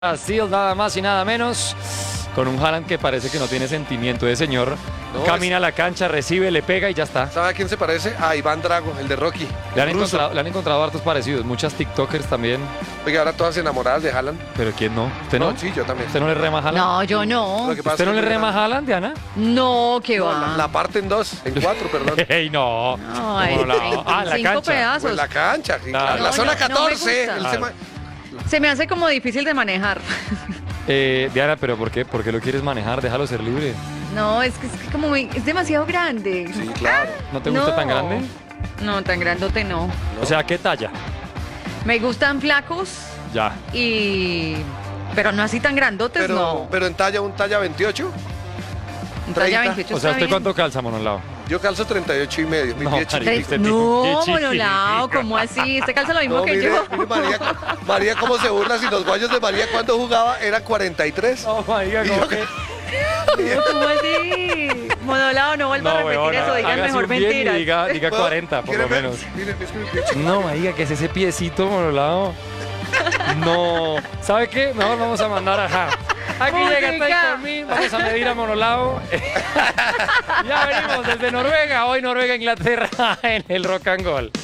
Brasil, nada más y nada menos, con un Haaland que parece que no tiene sentimiento de señor. No, Camina a la cancha, recibe, le pega y ya está. ¿Sabe a quién se parece? A Iván Drago, el de Rocky. Le han ruso. encontrado hartos parecidos, muchas TikTokers también. Oiga, ahora todas enamoradas de Haaland. Pero ¿quién no? ¿Usted no? No, sí, yo también. ¿Usted no le rema a Haaland? No, yo no. Lo que pasa ¿Usted es no que le es muy rema a grande. Haaland, Diana? No, qué No, va. la parte en dos, en cuatro, perdón. ¡Ey, no! Ay, ¿Cómo la- en la cinco cancha. pedazos. Pues la cancha, sí, Claro. claro. La No, zona no, no me 14. gusta. el Claro. Se me hace como difícil de manejar. Diana, ¿pero por qué? ¿Por qué lo quieres manejar? Déjalo ser libre. No, es que es como es demasiado grande. Sí, claro. ¿No te gusta No. tan grande? No, tan grandote no. O sea, ¿qué talla? Me gustan flacos Ya. pero no así tan grandotes, no. Pero en talla, un talla 28. En talla 30. 28 O sea, está ¿usted bien. cuánto calza, Monolao? Yo calzo 38 y medio. Mi No, pie María, chiquitico. usted- No, Qué chiquitico. Monolao, ¿cómo así? ¿Usted calza lo mismo No, que mire, yo? mire María cómo se burla si los guayos de María cuando jugaba eran 43. Oh, María, Y ¿cómo yo- que? ¿Cómo así? Monolao, no vuelva a repetir huevona, eso, digan hágase mejor un bien y mentiras. diga ¿Puedo? 40, por lo ¿Quiere ver? menos. Mire, es que mi pie chiquitico. No, marica, ¿qué es ese piecito, Monolao? No. ¿Sabe qué? Mejor vamos a mandar a Aquí llega Música. Take On Me, vamos a medir a Monolao. Ya venimos desde Noruega, hoy Noruega-Inglaterra en el Rock and Roll.